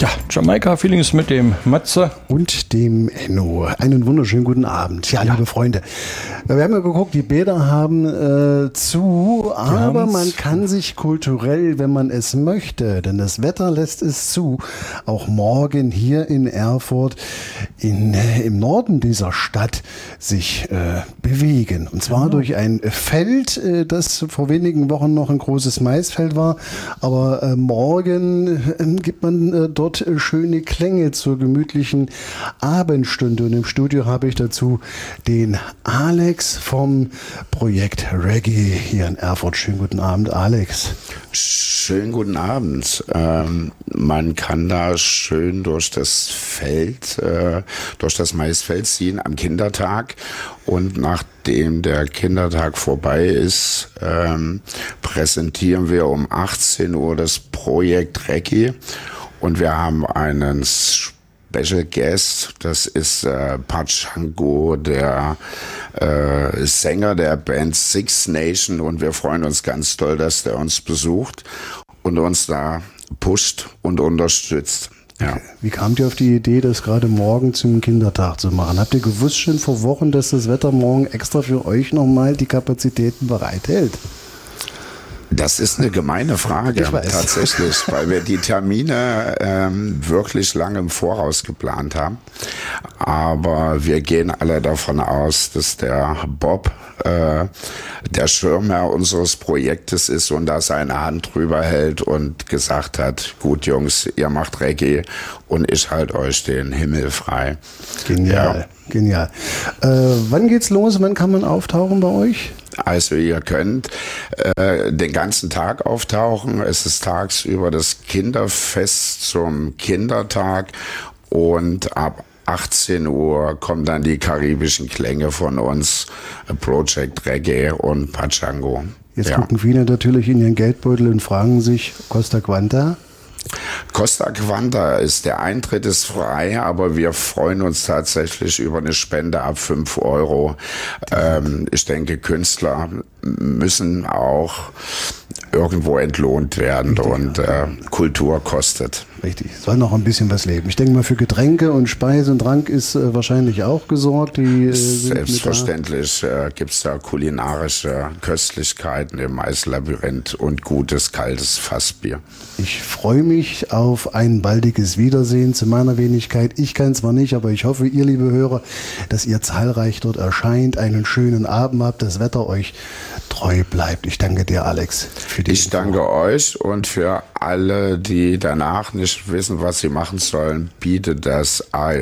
Ja, Jamaika Feelings mit dem Matze. Und dem Enno. Einen wunderschönen guten Abend. Ja, liebe Freunde, wir haben ja geguckt, die Bäder haben zu, aber man kann sich kulturell, wenn man es möchte, denn das Wetter lässt es zu, auch morgen hier in Erfurt im Norden dieser Stadt sich bewegen. Und zwar durch ein Feld, das vor wenigen Wochen noch ein großes Maisfeld war, aber morgen gibt man dort schöne Klänge zur gemütlichen Abendstunde. Und im Studio habe ich dazu den Alex vom Projekt Reggae hier in Erfurt. Schönen guten Abend, Alex. Schönen guten Abend. Man kann da schön durch das Feld, durch das Maisfeld ziehen am Kindertag. Und nachdem der Kindertag vorbei ist, präsentieren wir um 18 Uhr das Projekt Reggae. Und wir haben einen Special Guest, das ist Pachango, der Sänger der Band Six Nation, und wir freuen uns ganz doll, dass der uns besucht und uns da pusht und unterstützt. Ja. Wie kamt ihr auf die Idee, das gerade morgen zum Kindertag zu machen? Habt ihr gewusst schon vor Wochen, dass das Wetter morgen extra für euch nochmal die Kapazitäten bereithält? Das ist eine gemeine Frage, tatsächlich, weil wir die Termine wirklich lange im Voraus geplant haben. Aber wir gehen alle davon aus, dass der Bob der Schirmherr unseres Projektes ist und da seine Hand drüber hält und gesagt hat, gut Jungs, ihr macht Reggae und ich halte euch den Himmel frei. Genial, ja. Genial. Wann geht's los? Wann kann man auftauchen bei euch? Also ihr könnt den ganzen Tag auftauchen. Es ist tagsüber das Kinderfest zum Kindertag und ab 18 Uhr kommen dann die karibischen Klänge von uns, Project Reggae und Pachango. Jetzt gucken viele natürlich in ihren Geldbeutel und fragen sich, Costa Quanta? Costa Quanta ist, der Eintritt ist frei, aber wir freuen uns tatsächlich über eine Spende ab 5 Euro. Ich denke, Künstler müssen auch irgendwo entlohnt werden. Richtig, und Kultur kostet. Richtig, es soll noch ein bisschen was leben. Ich denke mal, für Getränke und Speise und Trank ist wahrscheinlich auch gesorgt. Selbstverständlich gibt es da kulinarische Köstlichkeiten im Eislabyrinth und gutes, kaltes Fassbier. Ich freue mich auf ein baldiges Wiedersehen zu meiner Wenigkeit. Ich kann zwar nicht, aber ich hoffe, ihr, liebe Hörer, dass ihr zahlreich dort erscheint, einen schönen Abend habt, das Wetter euch treu bleibt. Ich danke dir, Alex, für die Ich danke euch, und für alle, die danach nicht wissen, was sie machen sollen, bietet das